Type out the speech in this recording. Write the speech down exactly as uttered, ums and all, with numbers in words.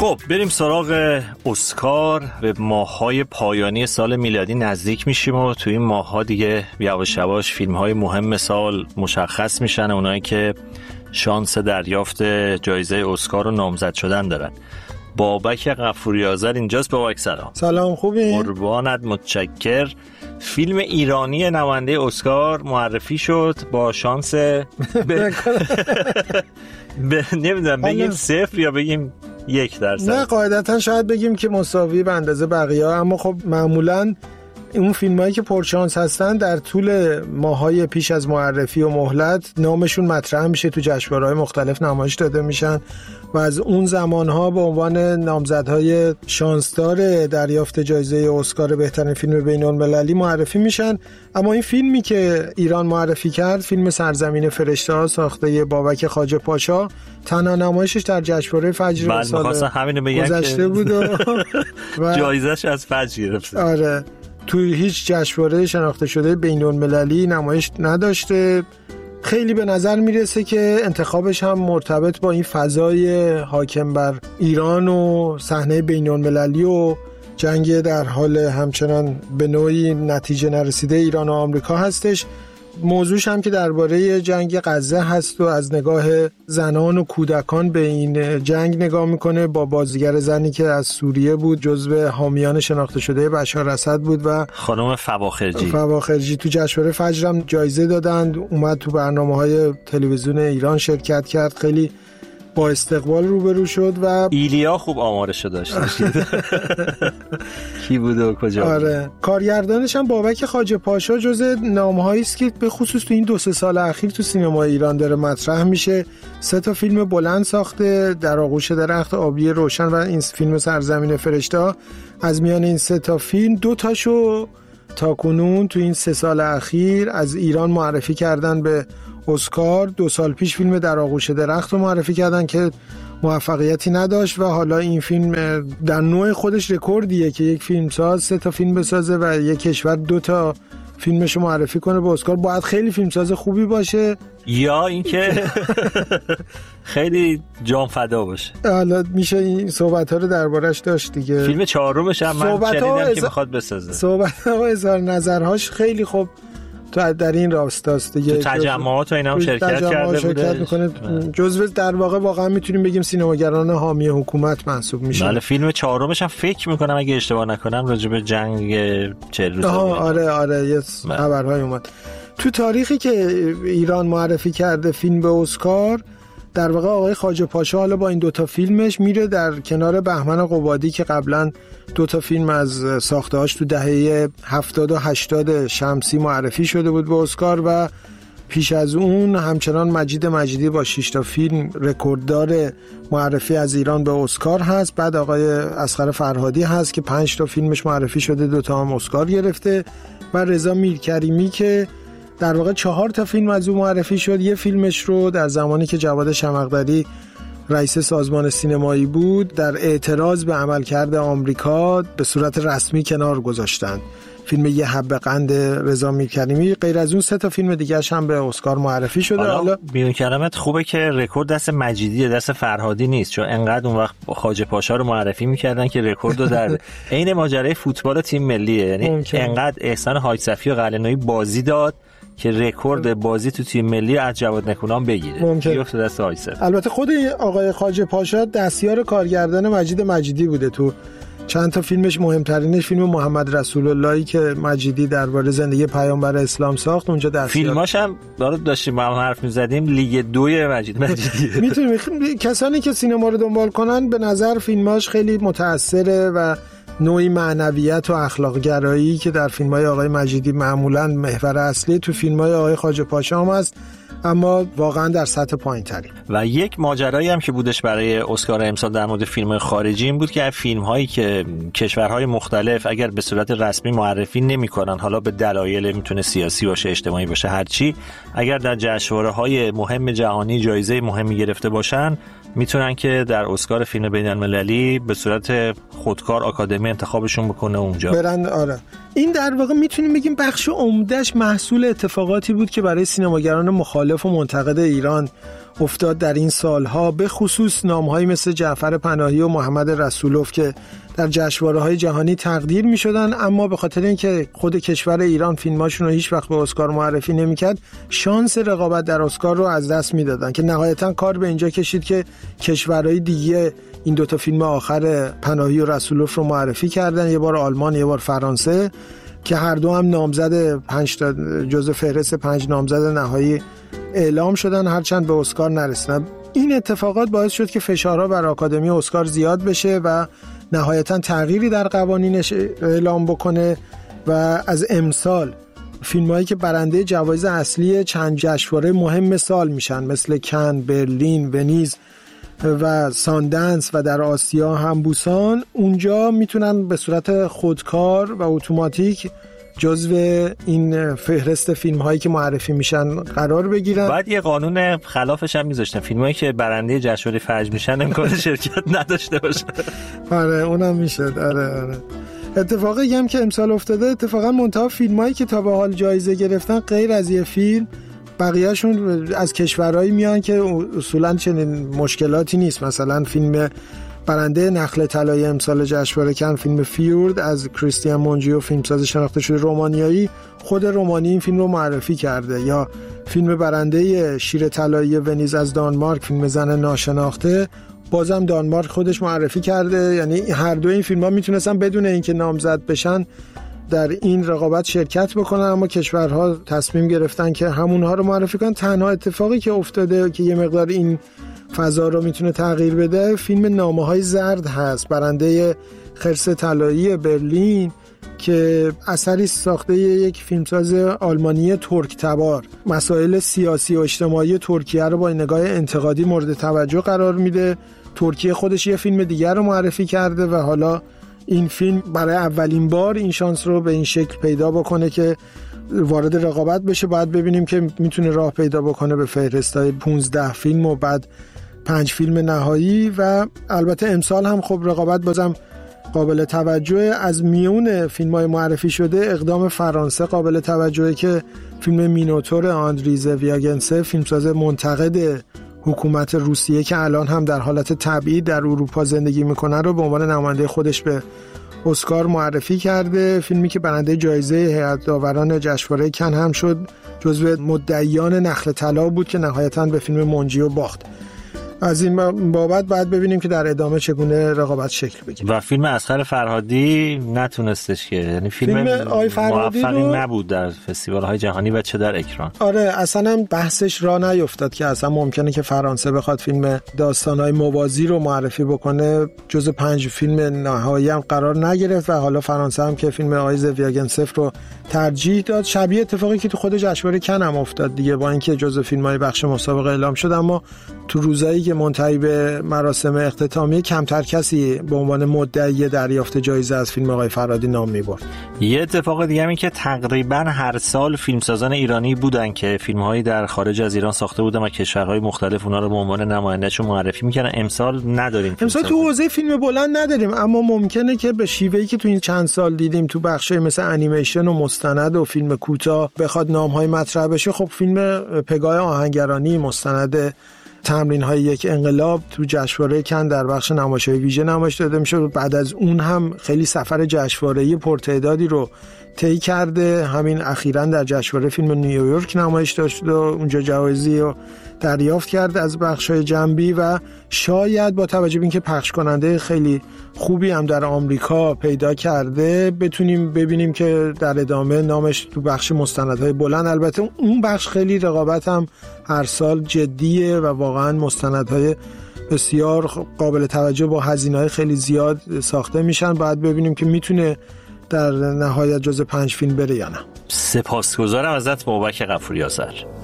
خب بریم سراغ اسکار. به ماه‌های پایانی سال میلادی نزدیک میشیم و توی این ماه‌ها دیگه یواش یواش فیلم‌های مهم سال مشخص میشن، اونایی که شانس دریافت جایزه اسکار و نامزد شدن دارن. بابک غفوری آذر اینجاست. بابک سلام. سلام، خوبی؟ قربانت، متشکر. فیلم ایرانی نماینده اسکار معرفی شد با شانس ب... ب... نمیدونم بگیم صفر یا بگیم یک درصد. نه قاعدتا شاید بگیم که مساوی به اندازه بقیه، اما خب معمولاً اون فیلمایی که پرشانس هستن در طول ماهای پیش از معرفی و مهلت نامشون مطرح میشه، تو جشنواره‌های مختلف نمایش داده میشن و از اون زمانها به عنوان نامزدهای شانسدار دریافت جایزه اسکار بهترین فیلم بین‌المللی معرفی میشن. اما این فیلمی که ایران معرفی کرد، فیلم سرزمین فرشته‌ها ساخته بابک خواجه پاشا، تنها نمایشش در جشنواره فجر بله سال گذشته بود و جایزه‌اش از فجر گرفت. آره، توی هیچ جشنواره شناخته شده بین‌المللی نمایش نداشته. خیلی به نظر میرسه که انتخابش هم مرتبط با این فضای حاکم بر ایران و صحنه بین‌المللی و جنگ در حال همچنان به نوعی نتیجه نرسیده ایران و آمریکا هستش. موضوعش هم که درباره جنگ غزه هست و از نگاه زنان و کودکان به این جنگ نگاه میکنه، با بازیگر زنی که از سوریه بود، جزو حامیان شناخته شده بشار اسد بود و خانم فواخرجی. فواخرجی تو جشنواره فجر هم جایزه دادند، اومد تو برنامه‌های تلویزیون ایران شرکت کرد، خیلی با استقبال روبرو شد. و ایلیا خوب آمارشو داشت. کی بود و کجا بود؟ آره، کارگردانش هم بابک خواجه پاشا جزء نامه‌هایی است که به خصوص تو این دو سه سال اخیر تو سینما ایران داره مطرح میشه. سه تا فیلم بلند ساخته، در آغوش درخت، آبی روشن و این فیلم سرزمین فرشته‌ها. از میان این سه تا فیلم دو تاشو تاکنون تو این سه سال اخیر از ایران معرفی کردن به اسکار. دو سال پیش فیلم در آغوش درخت رو معرفی کردن که موفقیتی نداشت و حالا این فیلم در نوع خودش رکوردیه که یک فیلمساز سه تا فیلم بسازه و یک کشور دو تا فیلمشو معرفی کنه به اسکار. باید خیلی فیلمساز خوبی باشه یا اینکه خیلی جان فدا باشه. حالا میشه این صحبت‌ها رو دربارش داشت دیگه. فیلم چهارمش هم من شنیدم که میخواد بسازه. صحبت‌ها و اظهار نظرهاش خیلی خوب تو در این راستاست دیگه. تو تجمعات و اینا هم شرکت کرده شرکت میکنه. جزو در واقع واقعا میتونیم بگیم سینماگران حامی حکومت محسوب میشه. بله، فیلم چهارمش هم فکر میکنم اگه اشتباه نکنم راجع به جنگ چهل روزه. آره آره یه خبرهای اومد. تو تاریخی که ایران معرفی کرده فیلم به اسکار، در واقع آقای خواجه پاشا حالا با این دوتا فیلمش میره در کنار بهمن قبادی که قبلا دوتا فیلم از ساخته‌هاش تو دهه هفتاد و هشتاد شمسی معرفی شده بود به اسکار و پیش از اون همچنان مجید مجیدی با شش تا فیلم رکورددار معرفی از ایران به اسکار هست. بعد آقای اصغر فرهادی هست که پنج تا فیلمش معرفی شده، دوتا هم اسکار گرفته و رضا میرکریمی که در واقع چهار تا فیلم از او معرفی شد. یه فیلمش رو در زمانی که جواد شمقدری رئیس سازمان سینمایی بود در اعتراض به عملکرد آمریکا به صورت رسمی کنار گذاشتن، فیلم یه حبه قند رضا میرکریمی. غیر از اون سه تا فیلم دیگه‌اش هم به اسکار معرفی شده. حالا بیون کلامت خوبه که رکورد دست مجیدی دست فرهادی نیست، چون انقدر اون وقت خواجه پاشا رو معرفی می‌کردن که رکورد رو در عین ماجرای فوتبال تیم ملیه، یعنی انقدر احسان حاج صفی و قلعه‌نویی بازی داد که رکورد بازی تو تیم ملی از جواد نکونام بگیره. بیفته دست حاج صفی. البته خود آقای خواجه پاشا دستیار کارگردان مجید مجیدی بوده. تو چند تا فیلمش مهمترینش فیلم محمد رسول اللهی که مجیدی درباره زندگی پیامبر اسلام ساخت، اونجا دستیار. فیلماش هم دارو داشتیم با هم حرف می‌زدیم، لیگ دوی مجید مجیدی. میتونیم کسانی که سینما رو دنبال کنن به نظر فیلماش خیلی متأثره و نوعی معنویت و اخلاق گرایی که در فیلم‌های آقای مجیدی معمولاً محور اصلی تو فیلم‌های آقای خواجه پاشا هم هست، اما واقعا در سطح پایین‌تری. و یک ماجرایی هم که بودش برای اسکار امسال در مورد فیلم خارجی این بود که فیلم‌هایی که کشورهای مختلف اگر به صورت رسمی معرفی نمی‌کنن، حالا به دلایل میتونه سیاسی باشه، اجتماعی باشه، هر چی، اگر در جشنواره‌های مهم جهانی جایزه مهمی گرفته باشن، میتونن که در اسکار فیلم بین‌المللی به صورت خودکار آکادمی اکادمی انتخابشون بکنه اونجا برن. آره این در واقع میتونیم بگیم بخش عمدهش محصول اتفاقاتی بود که برای سینماگران مخالف و منتقد ایران افتاد در این سالها، به خصوص نام‌هایی مثل جعفر پناهی و محمد رسولوف که در جشنواره‌های جهانی تقدیر می‌شدن، اما به خاطر اینکه خود کشور ایران فیلماشون رو هیچ وقت به اسکار معرفی نمی‌کرد، شانس رقابت در اسکار رو از دست می‌دادن که نهایتاً کار به اینجا کشید که کشورهای دیگه این دوتا فیلم آخر پناهی و رسولوف رو معرفی کردن، یه بار آلمان یه بار فرانسه، که هر دو هم نامزد پنج تا جزو فهرست پنج نامزد نهایی اعلام شدن، هرچند به اسکار نرسیدن. این اتفاقات باعث شد که فشارها بر آکادمی اسکار زیاد بشه و نهایتا تغییری در قوانینش اعلام بکنه و از امسال فیلم‌هایی که برنده جوایز اصلی چند جشنواره مهم سال میشن مثل کن، برلین، ونیز و ساندنس و در آسیا هم بوسان، اونجا میتونن به صورت خودکار و اتوماتیک جزو این فهرست فیلم هایی که معرفی میشن قرار بگیرن. بعد یه قانون خلافش هم میذاشتن، فیلم هایی که برنده جشنواره فجر میشن امکان شرکت نداشته باشه. آره اونم میشه. آره آره اتفاقی هم که امسال افتاده، اتفاقا منتها فیلم هایی که تا به حال جایزه گرفتن غیر از یه فیلم بقیهشون از کشورهایی میان که اصولا چنین مشکلاتی نیست. مثلا فیلم برنده نخل طلایی امسال جشنواره کن، فیلم فیورد از کریستیان مونجیو، فیلمساز شناخته شده رومانیایی، خود رومانی این فیلم رو معرفی کرده. یا فیلم برنده شیر طلایی ونیز از دانمارک، فیلم زن ناشناخته، بازم دانمارک خودش معرفی کرده. یعنی هر دو این فیلم‌ها میتونستن بدون اینکه نامزد بشن در این رقابت شرکت بکنن، اما کشورها تصمیم گرفتن که همونها رو معرفی کنن. تنها اتفاقی که افتاده که یه مقدار این فضا رو میتونه تغییر بده، فیلم نامه‌های زرد هست، برنده خرس طلایی برلین، که اثری ساخته یک فیلمساز آلمانی ترک تبار، مسائل سیاسی و اجتماعی ترکیه رو با نگاه انتقادی مورد توجه قرار میده. ترکیه خودش یه فیلم دیگر رو معرفی کرده و حالا این فیلم برای اولین بار این شانس رو به این شکل پیدا بکنه که وارد رقابت بشه. باید ببینیم که میتونه راه پیدا بکنه به فهرست‌های پانزده فیلم و بعد پنج فیلم نهایی. و البته امسال هم خب رقابت بازم قابل توجه. از میون فیلم‌های معرفی شده اقدام فرانسه قابل توجهه که فیلم مینوتور آندریزه ویاگنسه، فیلمساز منتقد حکومت روسیه که الان هم در حالت تبعید در اروپا زندگی میکنه، رو به عنوان نماینده خودش به اسکار معرفی کرده. فیلمی که برنده جایزه هیئت داوران جشنواره کن هم شد، جزو مدعیان نخل طلا بود که نهایتاً به فیلم مونجیو باخت. از این بابت بعد ببینیم که در ادامه چگونه رقابت شکل بگیره. و فیلم اصغر فرهادی نتونستش که، یعنی فیلم, فیلم موفقی رو... نبود در فستیوال‌های جهانی و چه در اکران. آره اصلا هم بحثش را نیفتاد که اصلا ممکنه که فرانسه بخواد فیلم داستان‌های موازی رو معرفی بکنه. جز پنج فیلم نهایی هم قرار نگرفت و حالا فرانسه هم که فیلم آیز ویاگنسف رو ترجیح داد. شبیه اتفاقی که تو خود جشنواره کن هم افتاد دیگه، با اینکه جزء فیلم‌های بخش مسابقه اعلام شد، اما تو روزایی که منتهی به مراسم اختتامیه کمتر کسی به عنوان مدعی دریافت جایزه از فیلم آقای فرهادی نام می‌برد. یه اتفاق دیگه این که تقریبا هر سال فیلمسازان ایرانی بودن که فیلم‌هایی در خارج از ایران ساخته بودن و کشورهای مختلف اونا رو به عنوان نماینده‌شون معرفی می‌کردن. امسال نداریم. امسال تو حوزه فیلم بلند نداریم، اما ممکنه که به شیوهی که تو این چند سال دیدیم تو بخشای مثل انیمیشن و مستند و فیلم کوتاه بخواد نام‌های مطرح بشه. خب فیلم پگاه آهنگرانی، مستند تمرین های یک انقلاب، تو جشنواره کن در بخش نمایش‌های ویژه نمایش داده میشه. بعد از اون هم خیلی سفر جشنواره‌ای پرتعدادی رو طی کرده. همین اخیراً در جشنواره فیلم نیویورک نمایش داشت و اونجا جوایزی رو دریافت کرد از بخش‌های جنبی و شاید با توجه به اینکه پخش کننده خیلی خوبی هم در آمریکا پیدا کرده بتونیم ببینیم که در ادامه نامش تو بخش مستندهای بلند. البته اون بخش خیلی رقابت هم هر سال جدیه و واقعا مستندهای بسیار قابل توجه با هزینه‌های خیلی زیاد ساخته میشن. بعد ببینیم که میتونه در نهایت جز پنج فیلم بره یا نه. سپاسگزارم ازت بابک غفوری آذر.